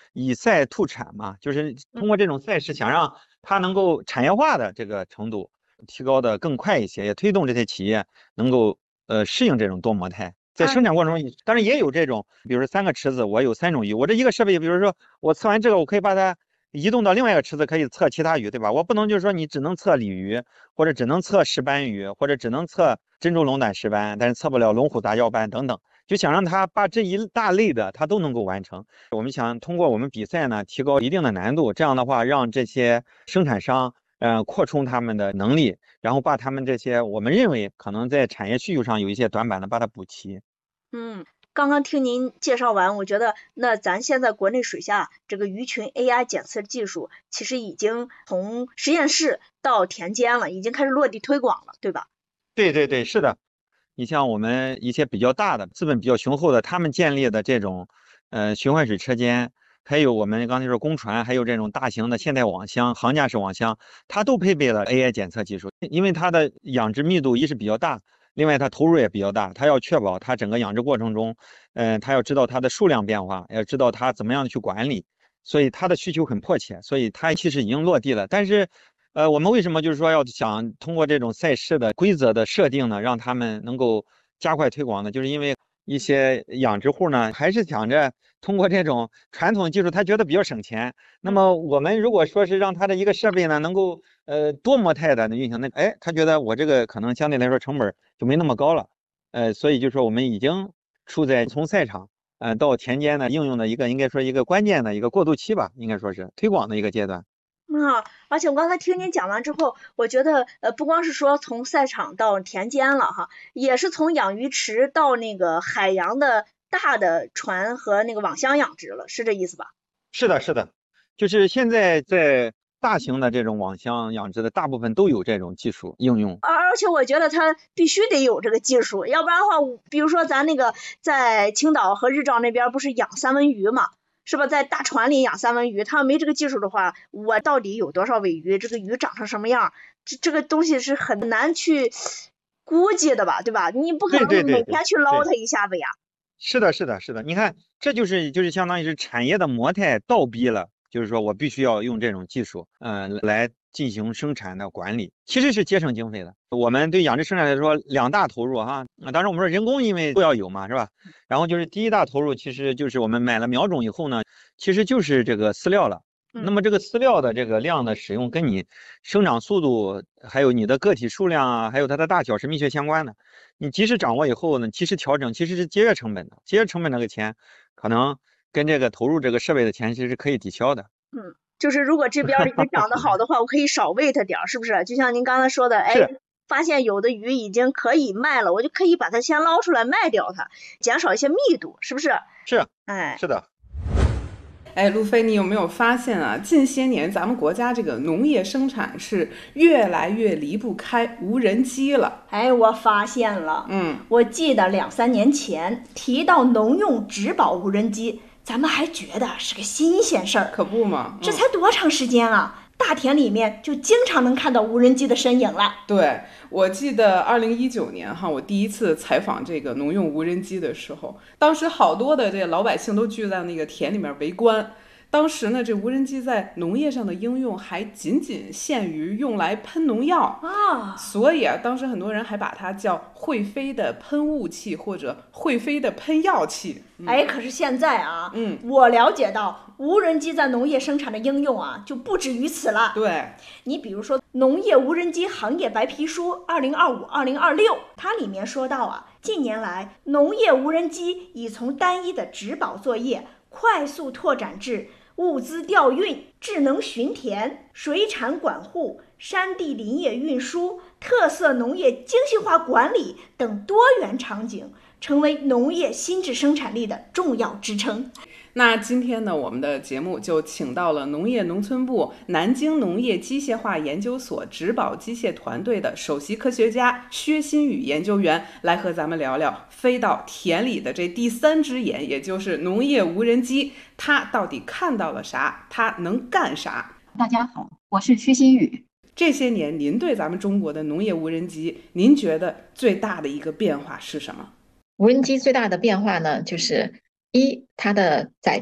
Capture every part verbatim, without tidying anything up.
以赛兔产嘛，就是通过这种赛事想让它能够产业化的这个程度提高的更快一些，也推动这些企业能够呃适应这种多模态。在生产过程中，当然也有这种，比如说三个池子，我有三种鱼，我这一个设备，比如说我测完这个，我可以把它移动到另外一个池子，可以测其他鱼，对吧？我不能就是说你只能测鲤鱼，或者只能测石斑鱼，或者只能测珍珠龙胆石斑，但是测不了龙虎杂交斑等等。就想让它把这一大类的它都能够完成。我们想通过我们比赛呢，提高一定的难度，这样的话让这些生产商呃扩充他们的能力，然后把他们这些我们认为可能在产业需求上有一些短板的把它补齐。 嗯，刚刚听您介绍完，我觉得那咱现在国内水下这个鱼群 A I 检测技术，其实已经从实验室到田间了，已经开始落地推广了，对吧？ 对对对，是的。你像我们一些比较大的、资本比较雄厚的，他们建立的这种呃循环水车间，还有我们刚才说公船，还有这种大型的现代网箱、航架式网箱，它都配备了 A I 检测技术。因为它的养殖密度一是比较大，另外它投入也比较大，它要确保它整个养殖过程中，嗯、呃，它要知道它的数量变化，要知道它怎么样去管理，所以它的需求很迫切，所以它其实已经落地了。但是呃，我们为什么就是说要想通过这种赛事的规则的设定呢，让他们能够加快推广呢？就是因为一些养殖户呢，还是想着通过这种传统技术，他觉得比较省钱。那么我们如果说是让他的一个设备呢，能够呃多模态的运行，那哎，他觉得我这个可能相对来说成本就没那么高了。呃，所以就说我们已经处在从赛场呃到田间的应用的一个应该说一个关键的一个过渡期吧，应该说是推广的一个阶段。 啊，而且我刚才听您讲完之后，我觉得呃不光是说从赛场到田间了哈，也是从养鱼池到那个海洋的大的船和那个网箱养殖了，是这意思吧？ 是的，是的，就是现在在大型的这种网箱养殖的大部分都有这种技术应用。 而而且我觉得它必须得有这个技术，要不然的话，比如说咱那个在青岛和日照那边不是养三文鱼嘛，是吧？在大船里养三文鱼，他要没这个技术的话，我到底有多少尾鱼，这个鱼长成什么样，这这个东西是很难去估计的吧，对吧？你不可对对能每对对对， 天去捞它一下子呀。 是的，是的，是的。你看，这就是就是相当于是产业的模态倒逼了，就是说我必须要用这种技术，嗯、来进行生产的管理，其实是节省经费的。我们对养殖生产来说，两大投入哈，啊，当然我们说人工因为都要有嘛，是吧？然后就是第一大投入，其实就是我们买了苗种以后呢，其实就是这个饲料了。那么这个饲料的这个量的使用，跟你生长速度，还有你的个体数量啊，还有它的大小是密切相关的。你及时掌握以后呢，及时调整，其实是节约成本的。节约成本那个钱，可能跟这个投入这个设备的钱其实是可以抵消的。 嗯，就是如果这边的鱼长得好的话，我可以少喂它点儿，是不是？就像您刚才说的，哎， 是发现有的鱼已经可以卖了，我就可以把它先捞出来卖掉它，减少一些密度，是不是？ 是哎， 是的。 哎，路飞，你有没有发现啊？近些年咱们国家这个农业生产是越来越离不开无人机了。 哎，我发现了， 嗯， 我记得两三年前提到农用植保无人机，咱们还觉得是个新鲜事儿， 可不嘛。 这才多长时间啊？大田里面就经常能看到无人机的身影了。 对，我记得二零一九年哈，我第一次采访这个农用无人机的时候，当时好多的这个老百姓都聚在那个田里面围观。当时呢，这无人机在农业上的应用还仅仅限于用来喷农药啊， 所以啊，当时很多人还把它叫会飞的喷雾器或者会飞的喷药器。 嗯、哎，可是现在啊， 嗯， 我了解到无人机在农业生产的应用啊，就不止于此了。 对， 你比如说《农业无人机行业白皮书》二零二五二零二六，它里面说到啊，近年来农业无人机已从单一的植保作业快速拓展至物资调运、智能巡田、水产管护、山地林业运输、特色农业精细化管理等多元场景，成为农业新质生产力的重要支撑。 那今天呢，我们的节目就请到了农业农村部南京农业机械化研究所植保机械团队的首席科学家薛新宇研究员，来和咱们聊聊飞到田里的这第三只眼，也就是农业无人机，它到底看到了啥？它能干啥？ 大家好，我是薛新宇。 这些年，您对咱们中国的农业无人机，您觉得最大的一个变化是什么？ 无人机最大的变化呢，就是一，它的载重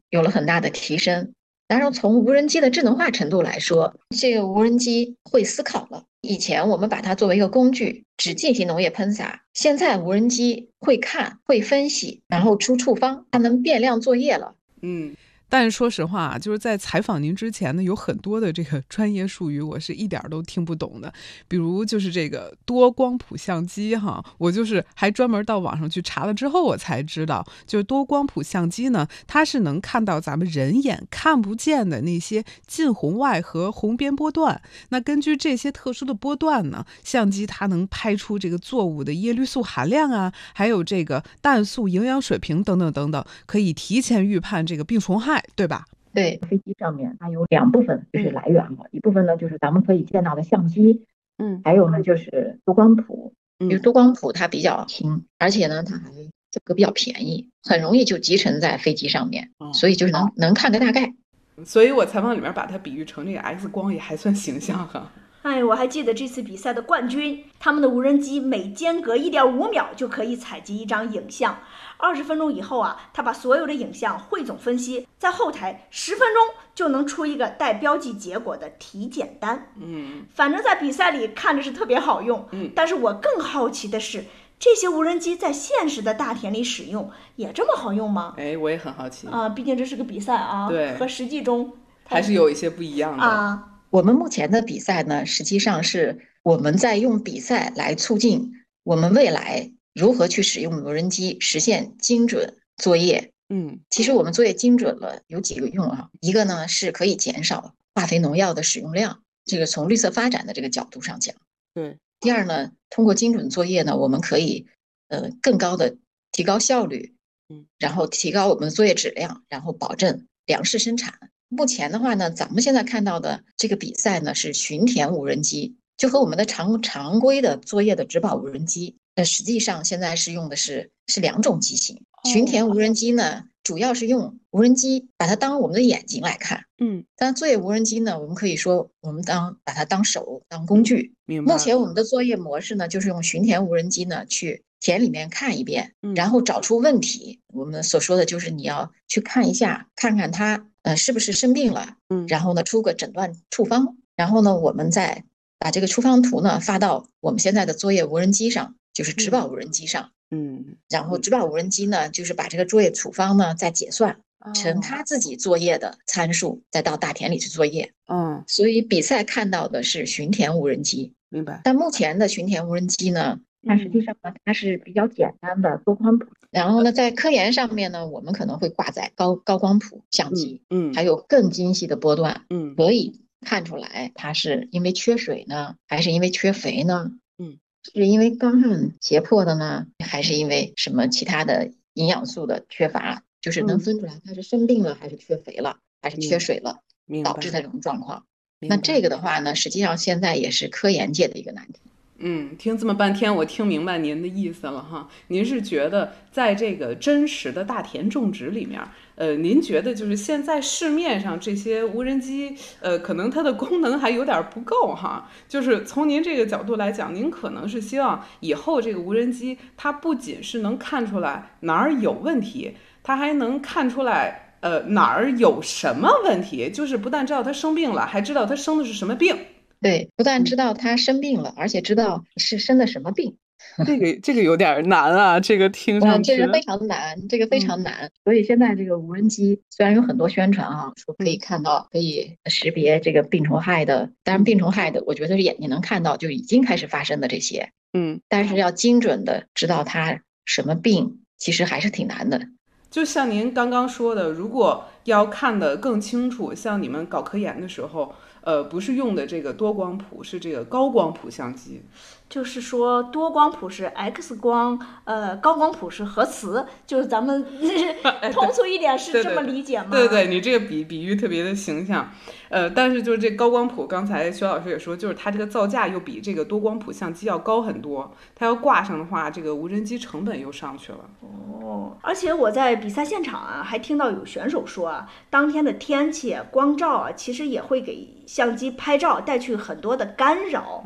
有了很大的提升。当然从无人机的智能化程度来说，这个无人机会思考了。以前我们把它作为一个工具，只进行农业喷洒，现在无人机会看、会分析，然后出处方，它能变量作业了。 嗯。 但是说实话啊，就是在采访您之前呢，有很多的这个专业术语我是一点都听不懂的，比如就是这个多光谱相机哈，我就是还专门到网上去查了之后我才知道，就是多光谱相机呢，它是能看到咱们人眼看不见的那些近红外和红边波段，那根据这些特殊的波段呢，相机它能拍出这个作物的叶绿素含量啊，还有这个氮素营养水平等等等等，可以提前预判这个病虫害，对吧？ 对，飞机上面它有两部分就是来源了，嗯、一部分呢就是咱们可以见到的相机，嗯，还有呢就是多光谱，因为多光谱它比较轻，而且呢它还价格比较便宜，很容易就集成在飞机上面，哦、所以就是能能看个大概。 所以我采访里面把它比喻成这个 X 光，也还算形象哈。 哎，我还记得这次比赛的冠军，他们的无人机每间隔 一点五秒就可以采集一张影像，二十分钟以后啊，他把所有的影像汇总分析，在后台十分钟就能出一个带标记结果的体检单。嗯，反正在比赛里看着是特别好用。嗯，但是我更好奇的是，这些无人机在现实的大田里使用也这么好用吗？ 哎，我也很好奇啊，毕竟这是个比赛啊，对，和实际中还是有一些不一样的啊。 我们目前的比赛呢，实际上是我们在用比赛来促进我们未来如何去使用无人机实现精准作业。嗯，其实我们作业精准了有几个用啊，一个呢是可以减少化肥农药的使用量，这个从绿色发展的这个角度上讲。对。第二呢，通过精准作业呢，我们可以呃更高的提高效率，嗯，然后提高我们的作业质量，然后保证粮食生产。目前的话呢，咱们现在看到的这个比赛呢是巡田无人机，就和我们的常常规的作业的植保无人机，呃，实际上现在是用的是是两种机型。巡田无人机呢，主要是用无人机把它当我们的眼睛来看，嗯，但作业无人机呢，我们可以说我们当把它当手当工具。明白。目前我们的作业模式呢，就是用巡田无人机呢去田里面看一遍，然后找出问题。我们所说的就是你要去看一下，看看它呃是不是生病了，嗯，然后呢出个诊断处方，然后呢我们再把这个处方图呢发到我们现在的作业无人机上，就是植保无人机上，嗯，然后植保无人机呢就是把这个作业处方呢再解算成他自己作业的参数，再到大田里去作业。嗯，所以比赛看到的是巡田无人机，明白？但目前的巡田无人机呢，它实际上呢，它是比较简单的多光谱。然后呢，在科研上面呢，我们可能会挂载高高光谱相机，嗯，还有更精细的波段，嗯，可以看出来它是因为缺水呢，还是因为缺肥呢？嗯，是因为干旱胁迫的呢，还是因为什么其他的营养素的缺乏？就是能分出来它是生病了，还是缺肥了，还是缺水了，导致的这种状况。那这个的话呢，实际上现在也是科研界的一个难题。 嗯，听这么半天，我听明白您的意思了哈。您是觉得在这个真实的大田种植里面，呃，您觉得就是现在市面上这些无人机，呃，可能它的功能还有点不够哈。就是从您这个角度来讲，您可能是希望以后这个无人机它不仅是能看出来哪儿有问题，它还能看出来呃哪儿有什么问题，就是不但知道它生病了，还知道它生的是什么病。 对，不但知道他生病了，而且知道是生的什么病。 这个这个有点难啊，这个听上去、 嗯、这个非常难，这个非常难、嗯。所以现在这个无人机虽然有很多宣传啊，说可以看到可以识别这个病虫害的，当然病虫害的，我觉得是眼睛能看到就已经开始发生的这些，嗯，但是要精准的知道它什么病，其实还是挺难的。 就像您刚刚说的，如果要看得更清楚，像你们搞科研的时候。呃，不是用的这个多光谱，是这个高光谱相机。 就是说，多光谱是 X 光，呃，高光谱是核磁，就是咱们通俗一点是这么理解吗？ 对 对, 对, 对，你这个比比喻特别的形象。呃，但是就是这高光谱，刚才薛老师也说，就是它这个造价又比这个多光谱相机要高很多，它要挂上的话，这个无人机成本又上去了。 哦，而且我在比赛现场啊，还听到有选手说啊，当天的天气、光照啊，其实也会给相机拍照带去很多的干扰。嗯，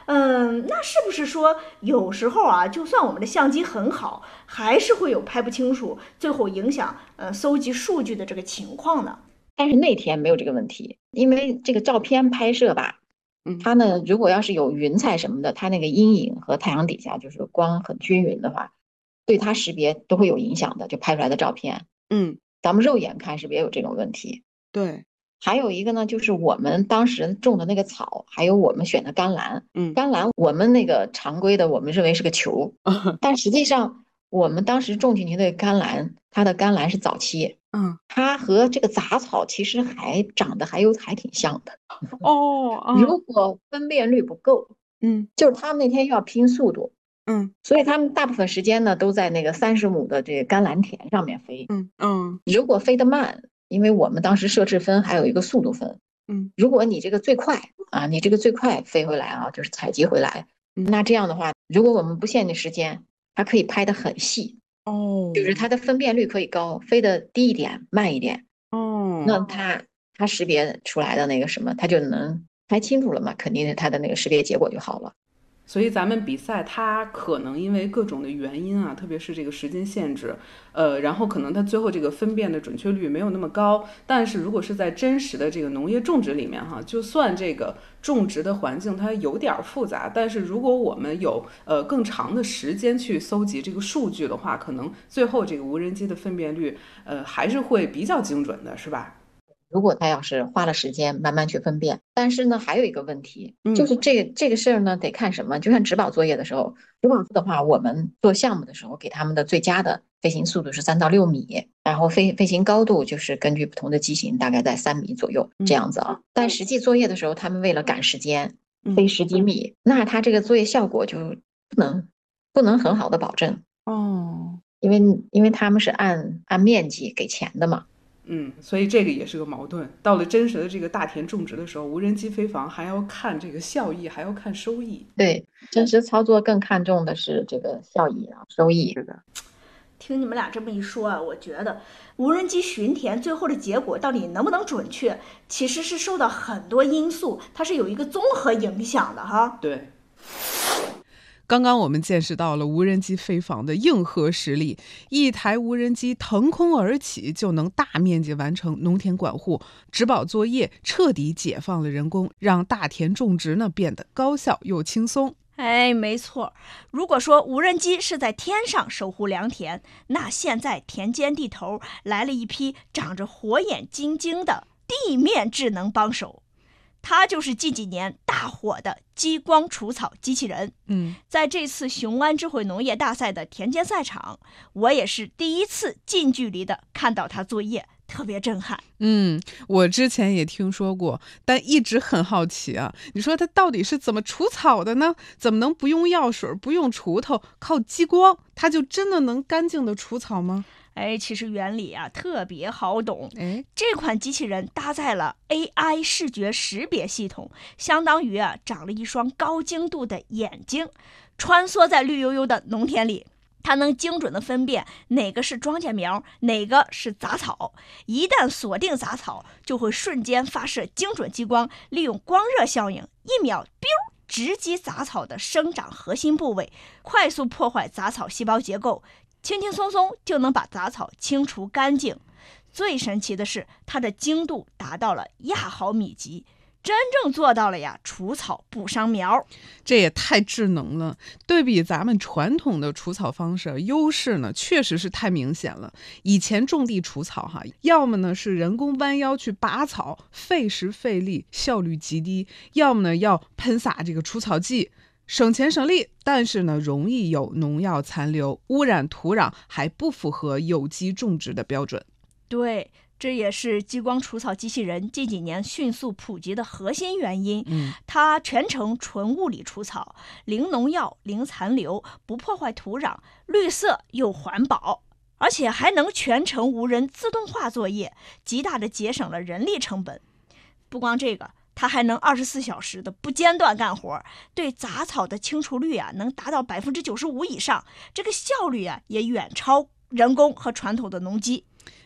嗯，那是不是说有时候啊，就算我们的相机很好，还是会有拍不清楚，最后影响呃搜集数据的这个情况呢？ 但是那天没有这个问题，因为这个照片拍摄吧，它呢如果要是有云彩什么的，它那个阴影和太阳底下就是光很均匀的话，对它识别都会有影响的，就拍出来的照片。 嗯， 咱们肉眼看是别有这种问题。 对。 还有一个呢，就是我们当时种的那个草，还有我们选的甘蓝， 嗯， 甘蓝我们那个常规的，我们认为是个球，但实际上我们当时种进去的甘蓝，它的甘蓝是早期， 嗯， 它和这个杂草其实还长得还有还挺像的。 哦，嗯、 如果分辨率不够， 嗯， 就是他们那天要拼速度， 嗯， 所以他们大部分时间呢都在那个三十亩的这个甘蓝田上面飞， 嗯嗯， 如果飞得慢。因为我们当时设置分还有一个速度分， 嗯， 如果你这个最快啊，你这个最快飞回来啊，就是采集回来， 嗯、 那这样的话，如果我们不限定时间，它可以拍得很细， 哦， 就是它的分辨率可以高，飞得低一点、慢一点， 哦， 那它它识别出来的那个什么，它就能拍清楚了嘛，肯定是它的那个识别结果就好了。 所以咱们比赛它可能因为各种的原因啊，特别是这个时间限制，呃，然后可能它最后这个分辨的准确率没有那么高。但是如果是在真实的这个农业种植里面哈，就算这个种植的环境它有点复杂，但是如果我们有呃更长的时间去搜集这个数据的话，可能最后这个无人机的分辨率呃还是会比较精准的，是吧？ 如果他要是花了时间慢慢去分辨，但是呢，还有一个问题， 嗯、 就是这个这个事儿呢，得看什么。就像植保作业的时候，植保的话，我们做项目的时候，给他们的最佳的飞行速度是三到六米，然后飞飞行高度就是根据不同的机型，大概在三米左右这样子啊。嗯、但实际作业的时候，他们为了赶时间，飞十几米，嗯、那他这个作业效果就不能不能很好的保证哦， 因为因为他们是按按面积给钱的嘛。 嗯，所以这个也是个矛盾。到了真实的这个大田种植的时候，无人机飞防还要看这个效益，还要看收益。 对，真实操作更看重的是这个效益啊，收益。 是的。 听你们俩这么一说啊，我觉得无人机巡田最后的结果到底能不能准确，其实是受到很多因素，它是有一个综合影响的哈。 对。 刚刚我们见识到了无人机飞防的硬核实力，一台无人机腾空而起就能大面积完成农田管护、植保作业，彻底解放了人工，让大田种植呢变得高效又轻松。 哎，没错。如果说无人机是在天上守护良田，那现在田间地头来了一批长着火眼金睛的地面智能帮手。它就是近几年大火的激光除草机器人。 嗯， 在这次雄安智慧农业大赛的田间赛场，我也是第一次近距离的看到它作业，特别震撼。 嗯，我之前也听说过，但一直很好奇啊。你说它到底是怎么除草的呢？怎么能不用药水、不用锄头，靠激光，它就真的能干净的除草吗？ 哎，其实原理啊特别好懂。 哎， 这款机器人搭载了 A I 视觉识别系统，相当于啊长了一双高精度的眼睛，穿梭在绿油油的农田里。它能精准地分辨哪个是庄稼苗，哪个是杂草。一旦锁定杂草，就会瞬间发射精准激光，利用光热效应，一秒 biu 直击杂草的生长核心部位，快速破坏杂草细胞结构，轻轻松松就能把杂草清除干净。最神奇的是，它的精度达到了亚毫米级，真正做到了呀，除草不伤苗。 这也太智能了。对比咱们传统的除草方式，优势呢确实是太明显了。以前种地除草哈，要么呢是人工弯腰去拔草，费时费力，效率极低；要么呢要喷洒这个除草剂，省钱省力，但是呢容易有农药残留，污染土壤，还不符合有机种植的标准。 对，这也是激光除草机器人近几年迅速普及的核心原因。 嗯， 它全程纯物理除草，零农药、零残留，不破坏土壤，绿色又环保，而且还能全程无人自动化作业，极大的节省了人力成本。不光这个，它还能二十四小时的不间断干活，对杂草的清除率啊能达到百分之九十五以上，这个效率啊也远超人工和传统的农机。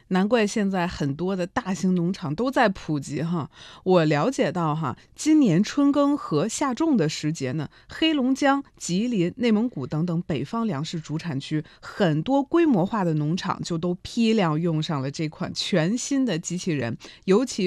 难怪现在很多的大型农场都在普及哈。我了解到哈，今年春耕和夏种的时节呢，黑龙江、吉林、内蒙古等等北方粮食主产区很多规模化的农场就都批量用上了这款全新的机器人，尤其